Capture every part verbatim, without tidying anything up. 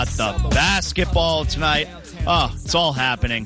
The basketball tonight. Oh, it's all happening.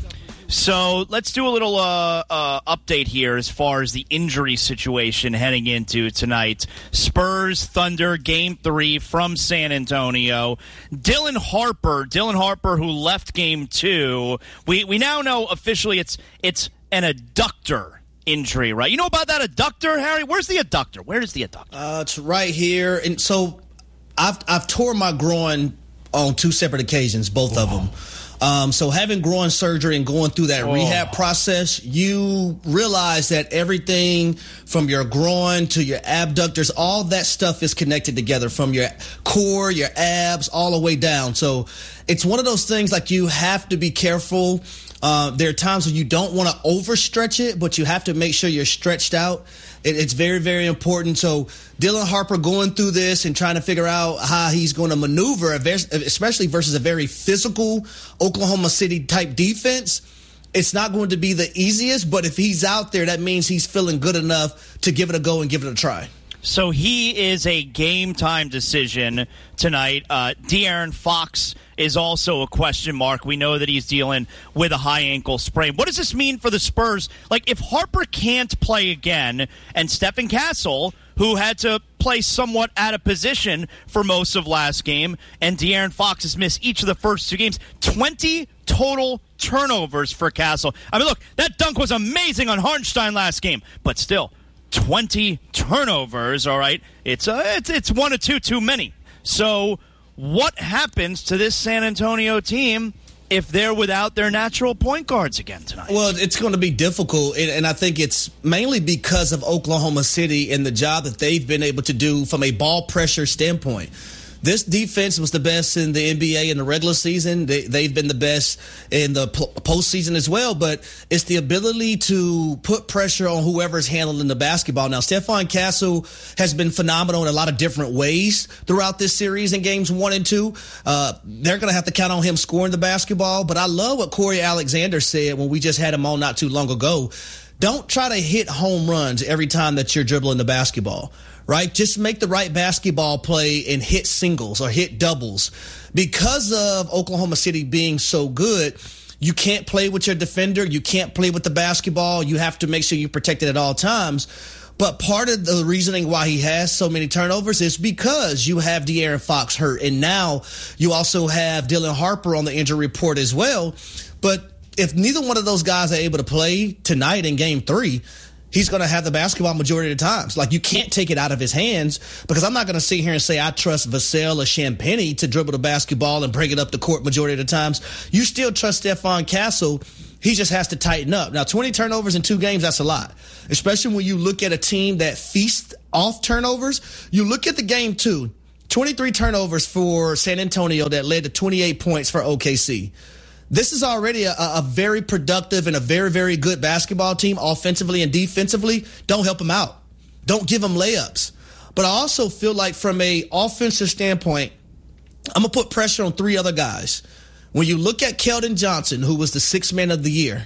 So let's do a little uh, uh, update here as far as the injury situation heading into tonight. Spurs Thunder game three from San Antonio. Dylan Harper, Dylan Harper who left game two. We we now know officially it's it's an adductor injury, right? You know about that adductor, Harry? Where's the adductor? Where is the adductor? Uh, it's right here. And so I've I've tore my groin on two separate occasions, both oh. of them. Um, so having groin surgery and going through that oh. rehab process, you realize that everything from your groin to your abductors, all that stuff is connected together from your core, your abs, all the way down. So it's one of those things like you have to be careful. Uh, there are times when you don't want to overstretch it, but you have to make sure you're stretched out. It, it's very, very important. So Dylan Harper going through this and trying to figure out how he's going to maneuver, especially versus a very physical Oklahoma City type defense. It's not going to be the easiest, but if he's out there, that means he's feeling good enough to give it a go and give it a try. So he is a game-time decision tonight. Uh, De'Aaron Fox is also a question mark. We know that he's dealing with a high ankle sprain. What does this mean for the Spurs? Like, if Harper can't play again, and Stephen Castle, who had to play somewhat out of position for most of last game, and De'Aaron Fox has missed each of the first two games, twenty total turnovers for Castle. I mean, look, that dunk was amazing on Hartenstein last game, but still, twenty turnovers, all right? It's uh, it's it's one or two too many. So what happens to this San Antonio team if they're without their natural point guards again tonight? Well, it's going to be difficult, and, and I think it's mainly because of Oklahoma City and the job that they've been able to do from a ball pressure standpoint. This defense was the best in the N B A in the regular season. They, they've been the best in the postseason as well, but it's the ability to put pressure on whoever's handling the basketball. Now, Stephon Castle has been phenomenal in a lot of different ways throughout this series in games one and two. Uh, they're going to have to count on him scoring the basketball, but I love what Corey Alexander said when we just had him on not too long ago. Don't try to hit home runs every time that you're dribbling the basketball. Right? Just make the right basketball play and hit singles or hit doubles. Because of Oklahoma City being so good, you can't play with your defender. You can't play with the basketball. You have to make sure you protect it at all times. But part of the reasoning why he has so many turnovers is because you have De'Aaron Fox hurt. And now you also have Dylan Harper on the injury report as well. But if neither one of those guys are able to play tonight in game three, he's going to have the basketball majority of the times. Like, you can't take it out of his hands, because I'm not going to sit here and say I trust Vassell or Champagnie to dribble the basketball and bring it up the court majority of the times. You still trust Stephon Castle. He just has to tighten up. Now, twenty turnovers in two games, that's a lot, especially when you look at a team that feasts off turnovers. You look at the game two, twenty-three turnovers for San Antonio that led to twenty-eight points for O K C. This is already a, a very productive and a very, very good basketball team offensively and defensively. Don't help them out. Don't give them layups. But I also feel like from a offensive standpoint, I'm going to put pressure on three other guys. When you look at Keldon Johnson, who was the sixth man of the year,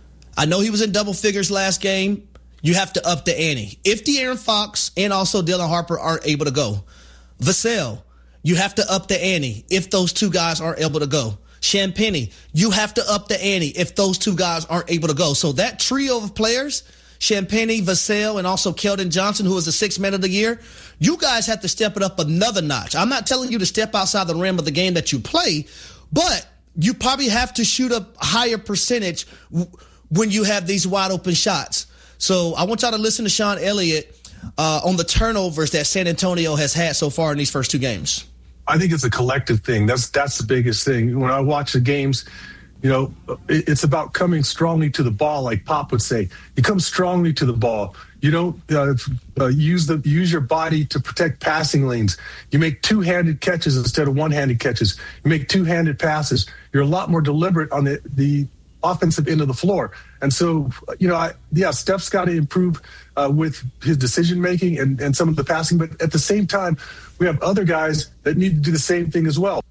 I know he was in double figures last game. You have to up the ante. If De'Aaron Fox and also Dylan Harper aren't able to go, Vassell, you have to up the ante if those two guys aren't able to go. Champagnie, you have to up the ante if those two guys aren't able to go. So that trio of players, Champagnie, Vassell, and also Keldon Johnson, who is the sixth man of the year, you guys have to step it up another notch. I'm not telling you to step outside the rim of the game that you play, but you probably have to shoot a higher percentage w- when you have these wide open shots. So I want y'all to listen to Sean Elliott uh, on the turnovers that San Antonio has had so far in these first two games. I think it's a collective thing. That's that's the biggest thing. When I watch the games, you know, it's about coming strongly to the ball, like Pop would say. You come strongly to the ball. You don't uh, uh, use the use your body to protect passing lanes. You make two-handed catches instead of one-handed catches. You make two-handed passes. You're a lot more deliberate on the, the offensive end of the floor. And so, you know, I, yeah, Steph's got to improve uh, with his decision-making and, and some of the passing. But at the same time, we have other guys that need to do the same thing as well.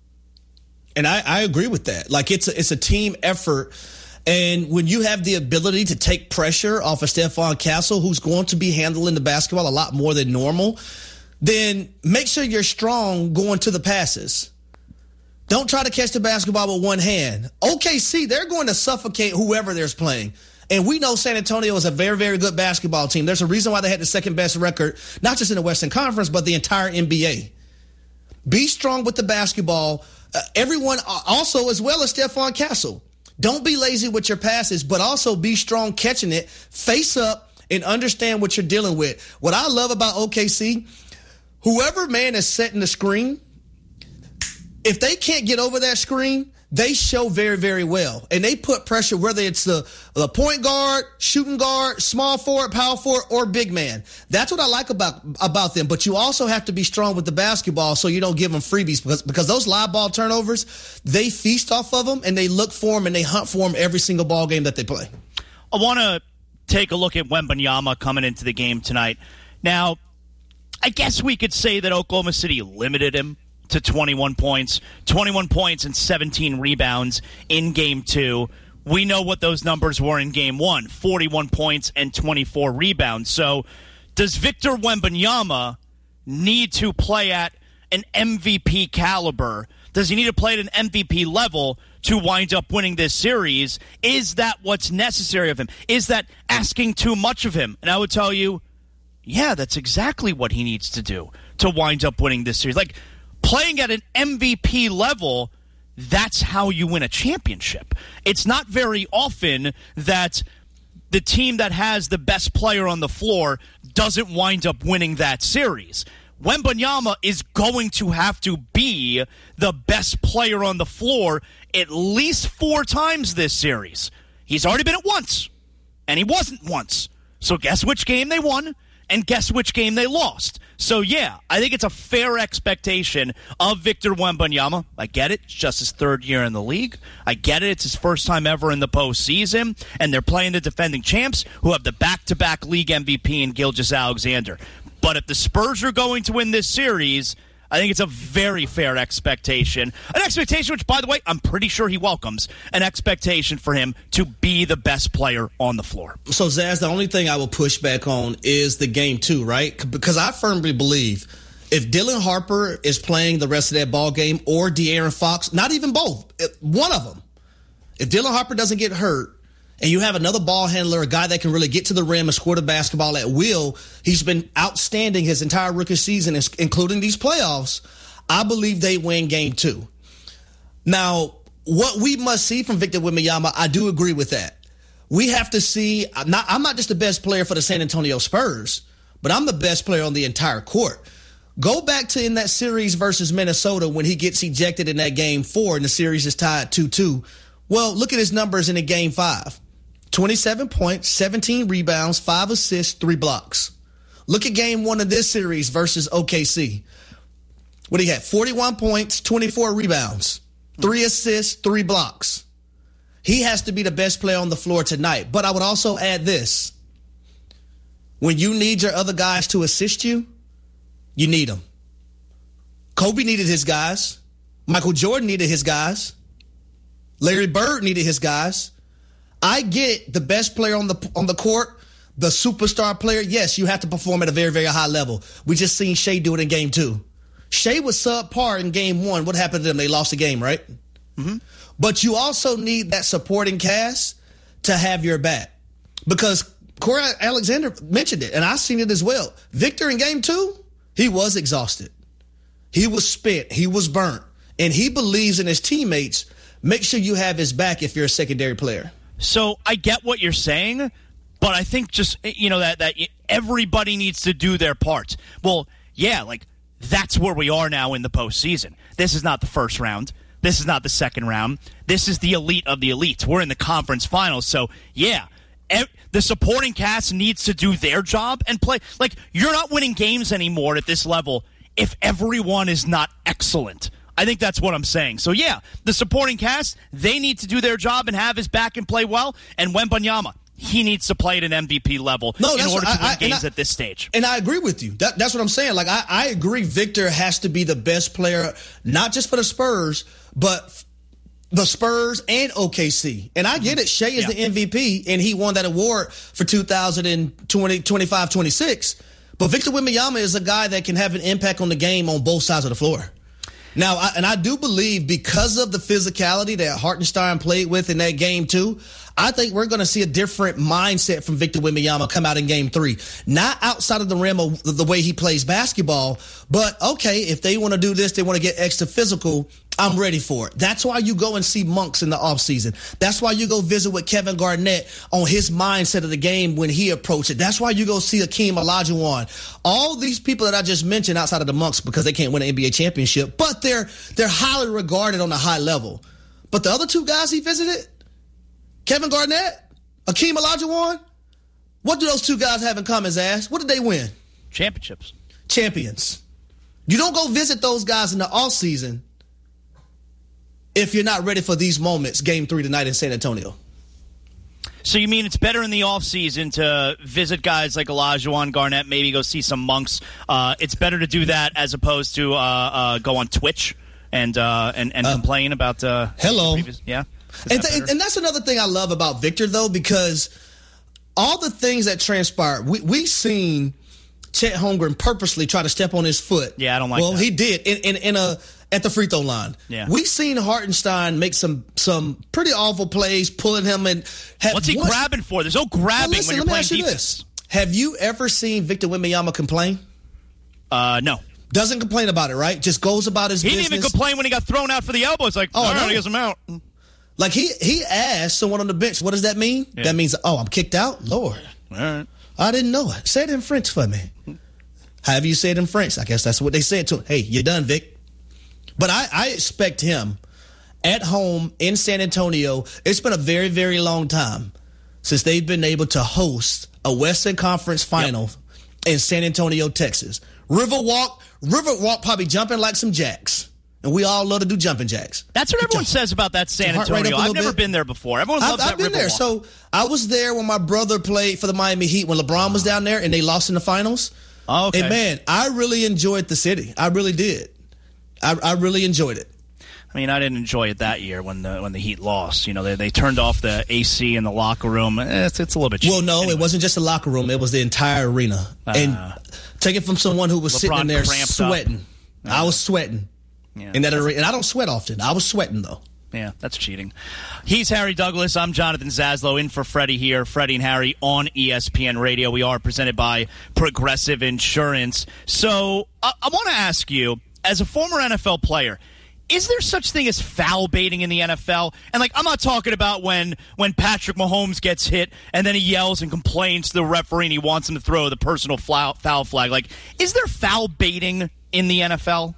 And I, I agree with that. Like, it's a, it's a team effort. And when you have the ability to take pressure off of Stephon Castle, who's going to be handling the basketball a lot more than normal, then make sure you're strong going to the passes. Don't try to catch the basketball with one hand. O K C, they're going to suffocate whoever they're playing. And we know San Antonio is a very, very good basketball team. There's a reason why they had the second best record, not just in the Western Conference, but the entire N B A. Be strong with the basketball. Uh, everyone also, as well as Stephon Castle. Don't be lazy with your passes, but also be strong catching it, face up, and understand what you're dealing with. What I love about O K C, whoever man is setting the screen, if they can't get over that screen, they show very, very well. And they put pressure, whether it's the, the point guard, shooting guard, small forward, power forward, or big man. That's what I like about, about them. But you also have to be strong with the basketball so you don't give them freebies, because, because those live ball turnovers, they feast off of them and they look for them and they hunt for them every single ball game that they play. I want to take a look at Wembanyama coming into the game tonight. Now, I guess we could say that Oklahoma City limited him to twenty-one points, twenty-one points and seventeen rebounds in game two. We know what those numbers were in game one, forty-one points and twenty-four rebounds. So does Victor Wembanyama need to play at an M V P caliber? Does he need to play at an M V P level to wind up winning this series? Is that what's necessary of him? Is that asking too much of him? And I would tell you, yeah, that's exactly what he needs to do to wind up winning this series. Like, playing at an M V P level, that's how you win a championship. It's not very often that the team that has the best player on the floor doesn't wind up winning that series. Wembanyama is going to have to be the best player on the floor at least four times this series. He's already been it once, and he wasn't once. So guess which game they won, and guess which game they lost. So, yeah, I think it's a fair expectation of Victor Wembanyama. I get it. It's just his third year in the league. I get it. It's his first time ever in the postseason. And they're playing the defending champs who have the back-to-back league M V P in Gilgeous-Alexander. But if the Spurs are going to win this series, I think it's a very fair expectation. An expectation which, by the way, I'm pretty sure he welcomes. An expectation for him to be the best player on the floor. So, Zaz, the only thing I will push back on is the game two, right? Because I firmly believe if Dylan Harper is playing the rest of that ball game, or De'Aaron Fox, not even both, one of them, if Dylan Harper doesn't get hurt, and you have another ball handler, a guy that can really get to the rim and score the basketball at will, he's been outstanding his entire rookie season, including these playoffs, I believe they win game two. Now, what we must see from Victor Wembanyama, I do agree with that. We have to see, not, I'm not just the best player for the San Antonio Spurs, but I'm the best player on the entire court. Go back to in that series versus Minnesota when he gets ejected in that game four and the series is tied two two. Well, look at his numbers in the game five. twenty-seven points, seventeen rebounds, five assists, three blocks. Look at game one of this series versus O K C. What do you have? forty-one points, twenty-four rebounds, three assists, three blocks. He has to be the best player on the floor tonight. But I would also add this. When you need your other guys to assist you, you need them. Kobe needed his guys. Michael Jordan needed his guys. Larry Bird needed his guys. I get the best player on the on the court, the superstar player. Yes, you have to perform at a very, very high level. We just seen Shea do it in game two. Shea was subpar in game one. What happened to them? They lost the game, right? Mm-hmm. But you also need that supporting cast to have your back. Because Corey Alexander mentioned it, and I've seen it as well. Victor in game two, he was exhausted. He was spent. He was burnt. And he believes in his teammates. Make sure you have his back if you're a secondary player. So I get what you're saying, but I think just, you know, that, that everybody needs to do their part. Well, yeah, like, that's where we are now in the postseason. This is not the first round. This is not the second round. This is the elite of the elites. We're in the conference finals. So, yeah, ev- the supporting cast needs to do their job and play. Like, you're not winning games anymore at this level if everyone is not excellent. I think that's what I'm saying. So, yeah, the supporting cast, they need to do their job and have his back and play well. And Wembanyama, he needs to play at an M V P level no, in order to I, win I, games I, at this stage. And I agree with you. That, that's what I'm saying. Like, I, I agree Victor has to be the best player, not just for the Spurs, but the Spurs and O K C. And I get it. Shea is yeah. the M V P, and he won that award for two thousand twenty, twenty-five, twenty-six. But Victor Wembanyama is a guy that can have an impact on the game on both sides of the floor. Now, I, and I do believe because of the physicality that Hartenstein played with in that game too, I think we're going to see a different mindset from Victor Wembanyama come out in game three. Not outside of the rim of the way he plays basketball, but okay, if they want to do this, they want to get extra physical, I'm ready for it. That's why you go and see Monks in the offseason. That's why you go visit with Kevin Garnett on his mindset of the game when he approached it. That's why you go see Akeem Olajuwon. All these people that I just mentioned outside of the Monks because they can't win an N B A championship, but they're they're highly regarded on a high level. But the other two guys he visited, Kevin Garnett, Akeem Olajuwon, what do those two guys have in common, Zaz? What did they win? Championships. Champions. You don't go visit those guys in the offseason if you're not ready for these moments, game three tonight in San Antonio. So you mean it's better in the offseason to visit guys like Olajuwon, Garnett, maybe go see some Monks. Uh, it's better to do that as opposed to uh, uh, go on Twitch and uh, and, and uh, complain about uh, hello. Previous, yeah. And, th- and that's another thing I love about Victor, though, because all the things that transpired, we we seen Chet Holmgren purposely try to step on his foot. Yeah, I don't like well, that. Well, he did in, in, in a at the free throw line. Yeah. We seen Hartenstein make some some pretty awful plays, pulling him and have, what's he once, grabbing for? There's no grabbing listen, when you're let me playing ask you defense. This. Have you ever seen Victor Wembanyama complain? Uh, no. Doesn't complain about it, right? Just goes about his he business. He didn't even complain when he got thrown out for the elbow. It's like, oh, no, I guess I'm out. Like, he, he asked someone on the bench, what does that mean? Yeah. That means, oh, I'm kicked out? Lord. All right. I didn't know it. Say it in French for me. However you say it in French. I guess that's what they said to him. Hey, you're done, Vic. But I, I expect him at home in San Antonio. It's been a very, very long time since they've been able to host a Western Conference final yep. in San Antonio, Texas. Riverwalk, Riverwalk probably jumping like some jacks. And we all love to do jumping jacks. That's what everyone says about that San Antonio. I've never been there before. Everyone loves that Riverwalk. I've been there. So I was there when my brother played for the Miami Heat when LeBron was down there and they lost in the finals. Oh, okay. And man, I really enjoyed the city. I really did. I, I really enjoyed it. I mean, I didn't enjoy it that year when the when the Heat lost. You know, they they turned off the A C in the locker room. It's, it's a little bit cheap. Well, no, anyway. It wasn't just the locker room. It was the entire arena. Uh, and take it from someone who was LeBron sitting in there sweating. Uh, I was sweating. Yeah, in that arena. And I don't sweat often. I was sweating, though. Yeah, that's cheating. He's Harry Douglas. I'm Jonathan Zaslow, in for Freddie here. Freddie and Harry on E S P N Radio. We are presented by Progressive Insurance. So I, I want to ask you, as a former N F L player, is there such thing as foul baiting in the N F L? And, like, I'm not talking about when, when Patrick Mahomes gets hit and then he yells and complains to the referee and he wants him to throw the personal foul, foul flag. Like, is there foul baiting in the N F L?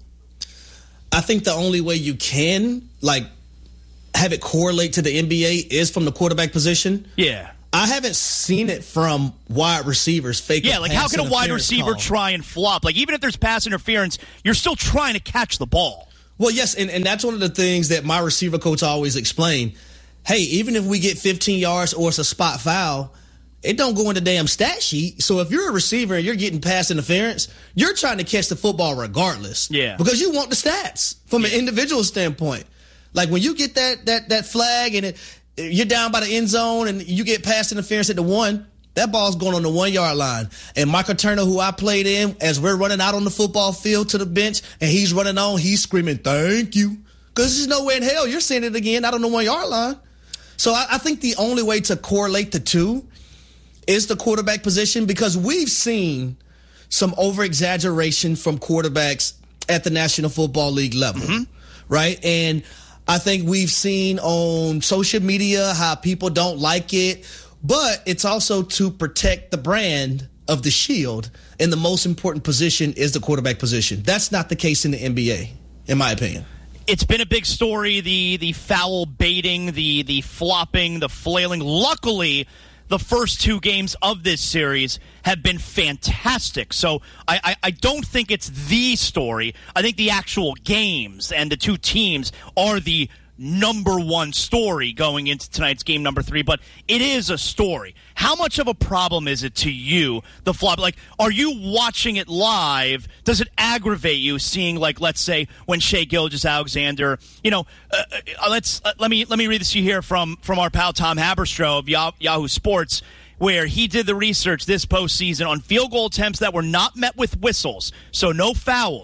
I think the only way you can, like, have it correlate to the N B A is from the quarterback position. Yeah. I haven't seen it from wide receivers fake. Yeah, like how can a wide receiver call. try and flop? Like, even if there's pass interference, you're still trying to catch the ball. Well, yes, and, and that's one of the things that my receiver coach always explained. Hey, even if we get fifteen yards or it's a spot foul, it don't go in the damn stat sheet. So if you're a receiver and you're getting pass interference, you're trying to catch the football regardless. Yeah. Because you want the stats from yeah. an individual standpoint. Like when you get that that that flag and it, you're down by the end zone and you get pass interference at the one, that ball's going on the one-yard line. And Michael Turner, who I played in, as we're running out on the football field to the bench and he's running on, he's screaming, thank you. Because there's nowhere in hell you're seeing it again out on the one-yard line. So I, I think the only way to correlate the two is the quarterback position, because we've seen some over-exaggeration from quarterbacks at the National Football League level, mm-hmm. right? And I think we've seen on social media how people don't like it, but it's also to protect the brand of the Shield, and the most important position is the quarterback position. That's not the case in the N B A, in my opinion. It's been a big story, the the foul baiting, the the flopping, the flailing. Luckily, the first two games of this series have been fantastic. So I, I, I don't think it's the story. I think the actual games and the two teams are the number one story going into tonight's game number three, but it is a story. How much of a problem is it to you, the flop? Like, are you watching it live? Does it aggravate you seeing, like, let's say when Shai Gilgeous-Alexander, you know, uh, uh, let's uh, let me let me read this to you here from from our pal Tom Haberstroh of Yah- Yahoo Sports, where he did the research this postseason on field goal attempts that were not met with whistles, so no fouls.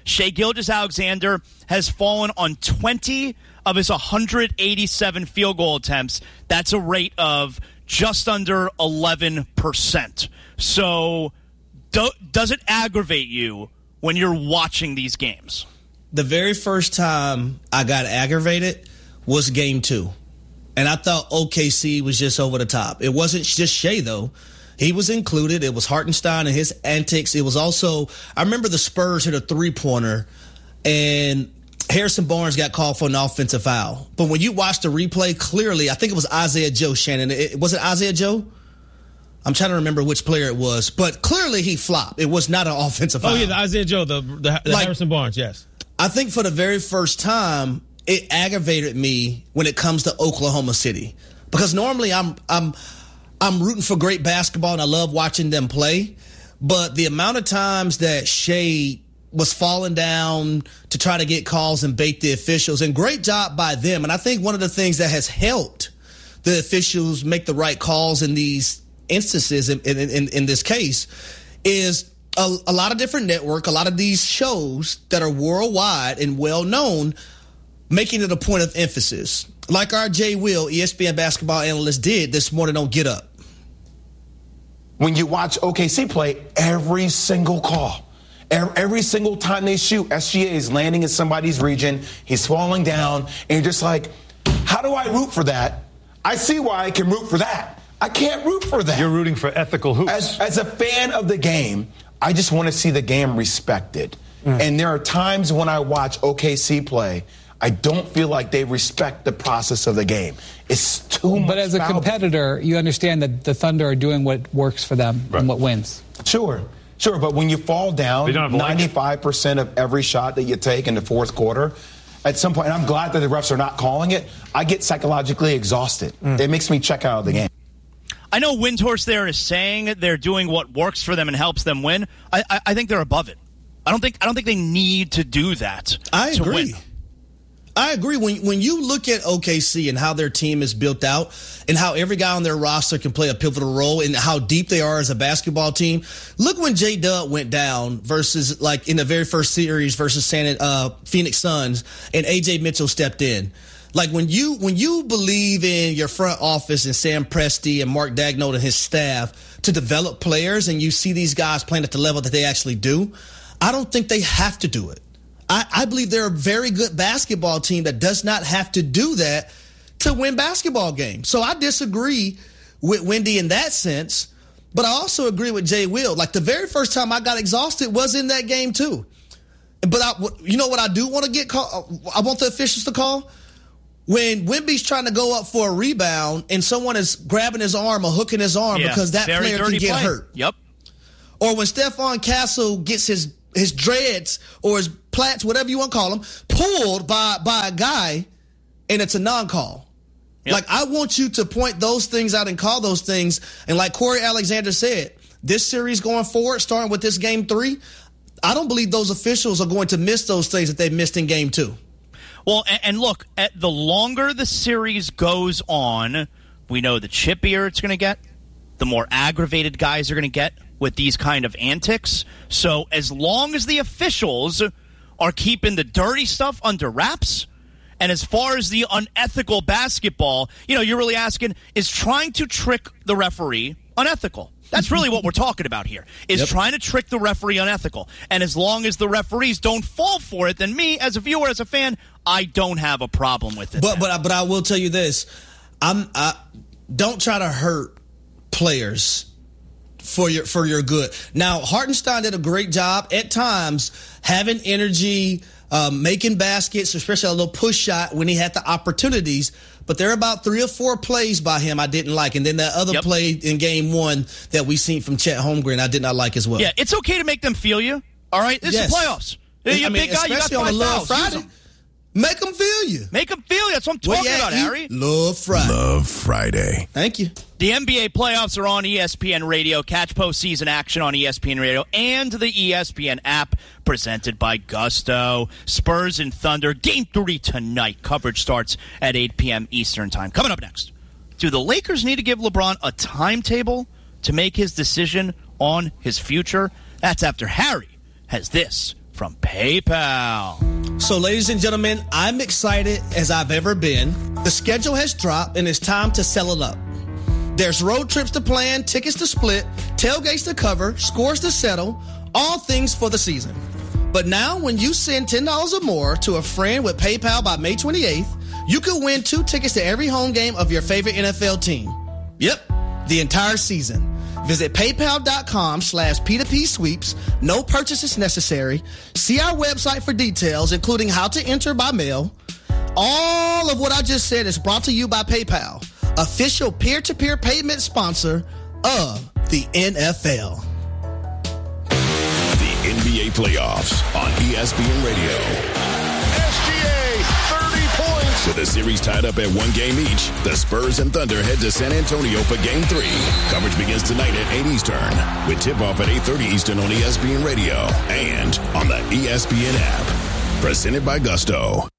Shai Gilgeous-Alexander has fallen on twenty of his one hundred eighty-seven field goal attempts. That's a rate of just under eleven percent. So do, does it aggravate you when you're watching these games? The very first time I got aggravated was game two. And I thought O K C was just over the top. It wasn't just Shai, though. He was included. It was Hartenstein and his antics. It was also, I remember the Spurs hit a three-pointer, and Harrison Barnes got called for an offensive foul. But when you watch the replay, clearly, I think it was Isaiah Joe, Shannon. It, was it Isaiah Joe? I'm trying to remember which player it was. But clearly he flopped. It was not an offensive foul. Oh, yeah, the Isaiah Joe, the, the, the like, Harrison Barnes, yes. I think for the very first time, it aggravated me when it comes to Oklahoma City. Because normally I'm I'm I'm rooting for great basketball and I love watching them play. But the amount of times that Shai was falling down to try to get calls and bait the officials, and great job by them. And I think one of the things that has helped the officials make the right calls in these instances, in, in, in, in this case, is a, a lot of different network, a lot of these shows that are worldwide and well-known, making it a point of emphasis. Like our Jay Will, E S P N basketball analyst, did this morning on Get Up. When you watch O K C play, every single call, every single time they shoot, S G A is landing in somebody's region, he's falling down, and you're just like, how do I root for that? I see why I can root for that. I can't root for that. You're rooting for ethical hoops. As, as a fan of the game, I just want to see the game respected. Mm. And there are times when I watch O K C play, I don't feel like they respect the process of the game. It's too much. But as a foul. competitor, you understand that the Thunder are doing what works for them right. and what wins. Sure, sure. But when you fall down ninety-five percent of every shot that you take in the fourth quarter, at some point, and I'm glad that the refs are not calling it, I get psychologically exhausted. Mm. It makes me check out of the game. I know Windhorst there is saying they're doing what works for them and helps them win. I, I, I think they're above it. I don't think I don't think they need to do that. I to agree. Win. I agree. When when you look at O K C and how their team is built out and how every guy on their roster can play a pivotal role and how deep they are as a basketball team, look when J-Dub went down versus like in the very first series versus San, uh, Phoenix Suns and A J Mitchell stepped in. Like when you when you believe in your front office and Sam Presti and Mark Daigneault and his staff to develop players and you see these guys playing at the level that they actually do, I don't think they have to do it. I, I believe they're a very good basketball team that does not have to do that to win basketball games. So I disagree with Wendy in that sense, but I also agree with Jay Will. Like the very first time I got exhausted was in that game too. But I, you know what I do want to get called? I want the officials to call? When Wemby's trying to go up for a rebound and someone is grabbing his arm or hooking his arm yeah, because that player can get play. hurt. Yep. Or when Stephon Castle gets his his dreads or his plaits, whatever you want to call them, pulled by, by a guy, and it's a non-call. Yep. Like, I want you to point those things out and call those things. And like Corey Alexander said, this series going forward, starting with this game three, I don't believe those officials are going to miss those things that they missed in game two. Well, and look, at the longer the series goes on, we know the chippier it's going to get, the more aggravated guys are going to get with these kind of antics. So as long as the officials are keeping the dirty stuff under wraps, and as far as the unethical basketball, you know, you're really asking, is trying to trick the referee unethical? That's really what we're talking about here, is yep. trying to trick the referee unethical. And as long as the referees don't fall for it, then me, as a viewer, as a fan, I don't have a problem with it. But but, but I will tell you this. I'm I, don't try to hurt players for your for your good. Now, Hartenstein did a great job at times having energy, um, making baskets, especially a little push shot when he had the opportunities. But there are about three or four plays by him I didn't like. And then that other yep. play in game one that we seen from Chet Holmgren I did not like as well. Yeah, it's okay to make them feel you. All right? This yes. is playoffs. You're a big guy, you got five fouls. Friday. Make them feel you. Make them feel you. That's what I'm talking about, Harry. Love Friday. Love Friday. Thank you. The N B A playoffs are on E S P N Radio. Catch postseason action on E S P N Radio and the E S P N app, presented by Gusto. Spurs and Thunder, game three tonight. Coverage starts at eight p.m. Eastern time. Coming up next, do the Lakers need to give LeBron a timetable to make his decision on his future? That's after Harry has this from PayPal. So, ladies and gentlemen, I'm excited as I've ever been. The schedule has dropped, and it's time to sell it up. There's road trips to plan, tickets to split, tailgates to cover, scores to settle, all things for the season. But now, when you send ten dollars or more to a friend with PayPal by May twenty-eighth, you could win two tickets to every home game of your favorite N F L team. Yep, the entire season. Visit paypal.com slash P2P sweeps. No purchases necessary. See our website for details, including how to enter by mail. All of what I just said is brought to you by PayPal, official peer-to-peer payment sponsor of the N F L. The N B A playoffs on E S P N Radio. S G A, thirty points. With the series tied up at one game each, the Spurs and Thunder head to San Antonio for Game three. Coverage begins tonight at eight Eastern, with tip-off at eight thirty Eastern on E S P N Radio and on the E S P N app. Presented by Gusto.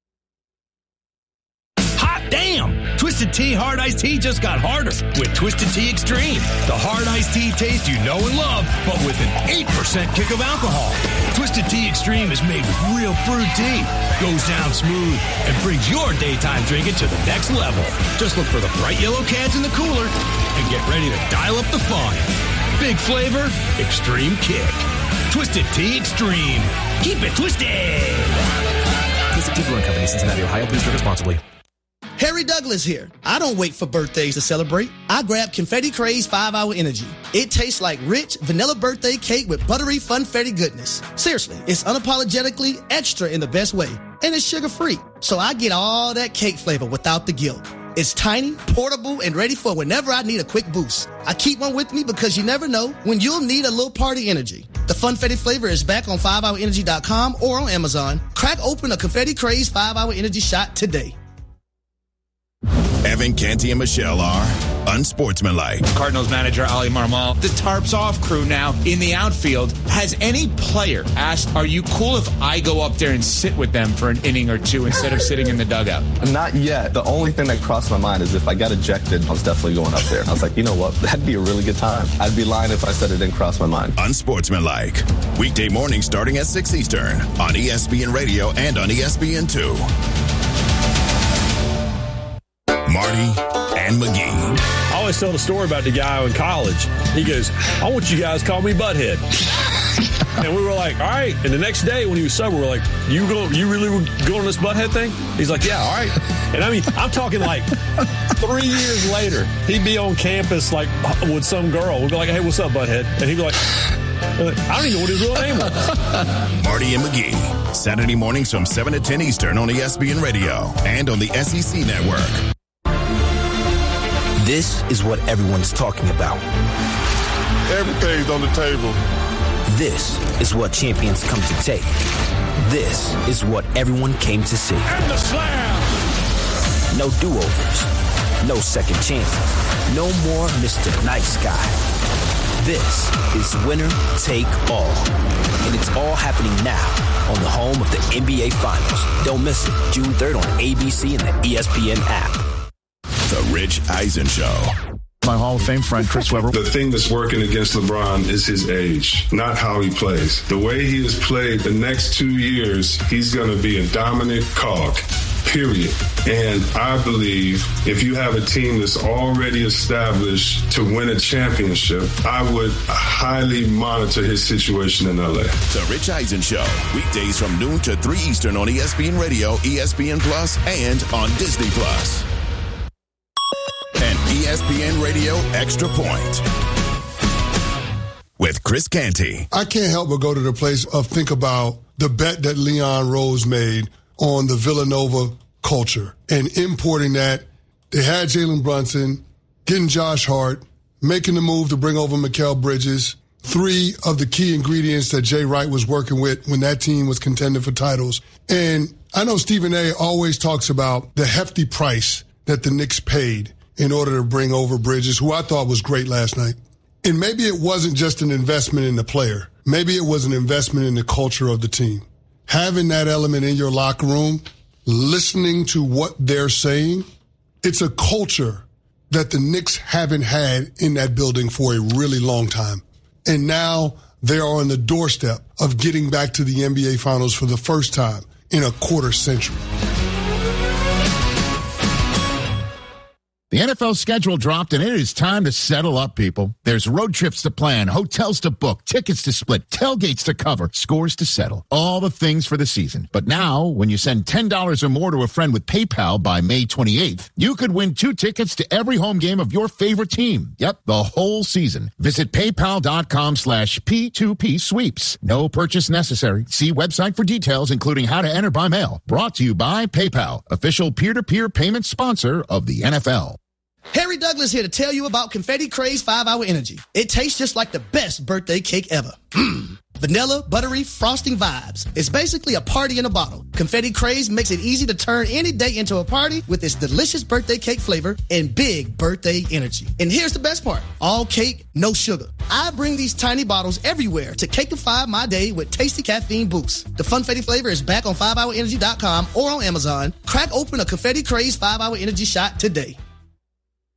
Damn! Twisted Tea Hard Iced Tea just got harder with Twisted Tea Extreme. The hard iced tea taste you know and love, but with an eight percent kick of alcohol. Twisted Tea Extreme is made with real fruit tea, goes down smooth, and brings your daytime drinking to the next level. Just look for the bright yellow cans in the cooler and get ready to dial up the fun. Big flavor, extreme kick. Twisted Tea Extreme. Keep it twisted! Twisted Tea Brewing Company, Cincinnati, Ohio. Please drink responsibly. Harry Douglas here. I don't wait for birthdays to celebrate. I grab Confetti Craze five hour Energy. It tastes like rich vanilla birthday cake with buttery funfetti goodness. Seriously, it's unapologetically extra in the best way. And it's sugar-free. So I get all that cake flavor without the guilt. It's tiny, portable, and ready for whenever I need a quick boost. I keep one with me because you never know when you'll need a little party energy. The Funfetti flavor is back on five hour energy dot com or on Amazon. Crack open a Confetti Craze five hour Energy shot today. Evan, Canty, and Michelle are unsportsmanlike. Cardinals manager Ali Marmol. The Tarps Off crew now in the outfield. Has any player asked, are you cool if I go up there and sit with them for an inning or two instead of sitting in the dugout? Not yet. The only thing that crossed my mind is if I got ejected, I was definitely going up there. I was like, you know what? That'd be a really good time. I'd be lying if I said it didn't cross my mind. Unsportsmanlike. Weekday morning starting at six Eastern on E S P N Radio and on E S P N two. Marty and McGee. I always tell the story about the guy in college. He goes, I want you guys to call me Butthead. And we were like, all right. And the next day when he was sober, we were like, you go, you really were going on this Butthead thing? He's like, yeah, all right. And I mean, I'm talking like three years later, he'd be on campus like with some girl. We'd be like, hey, what's up, Butthead? And he'd be like, I don't even know what his real name was. Marty and McGee, Saturday mornings from seven to ten Eastern on E S P N Radio and on the S E C Network. This is what everyone's talking about. Everything's on the table. This is what champions come to take. This is what everyone came to see. And the slam! No do-overs. No second chances. No more Mister Nice Guy. This is winner take all. And it's all happening now on the home of the N B A Finals. Don't miss it. June third on A B C and the E S P N app. The Rich Eisen Show. My Hall of Fame friend, Chris Webber. The thing that's working against LeBron is his age, not how he plays. The way he has played the next two years, he's going to be a dominant cog, period. And I believe if you have a team that's already established to win a championship, I would highly monitor his situation in L A. The Rich Eisen Show, weekdays from noon to three Eastern on E S P N Radio, E S P N Plus, and on Disney Plus. E S P N Radio Extra Point with Chris Canty. I can't help but go to the place of think about the bet that Leon Rose made on the Villanova culture and importing that. They had Jalen Brunson, getting Josh Hart, making the move to bring over Mikal Bridges, three of the key ingredients that Jay Wright was working with when that team was contending for titles. And I know Stephen A. always talks about the hefty price that the Knicks paid in order to bring over Bridges, who I thought was great last night. And maybe it wasn't just an investment in the player. Maybe it was an investment in the culture of the team. Having that element in your locker room, listening to what they're saying, it's a culture that the Knicks haven't had in that building for a really long time. And now they are on the doorstep of getting back to the N B A Finals for the first time in a quarter century. The N F L schedule dropped, and it is time to settle up, people. There's road trips to plan, hotels to book, tickets to split, tailgates to cover, scores to settle. All the things for the season. But now, when you send ten dollars or more to a friend with PayPal by May twenty-eighth, you could win two tickets to every home game of your favorite team. Yep, the whole season. Visit paypal.com slash P2P sweeps. No purchase necessary. See website for details, including how to enter by mail. Brought to you by PayPal, official peer-to-peer payment sponsor of the N F L. Harry Douglas here to tell you about Confetti Craze five hour Energy. It tastes just like the best birthday cake ever. Vanilla, buttery, frosting vibes. It's basically a party in a bottle. Confetti Craze makes it easy to turn any day into a party with its delicious birthday cake flavor and big birthday energy. And here's the best part. All cake, no sugar. I bring these tiny bottles everywhere to cakeify my day with tasty caffeine boosts. The Funfetti flavor is back on five hour energy dot com or on Amazon. Crack open a Confetti Craze five hour Energy shot today.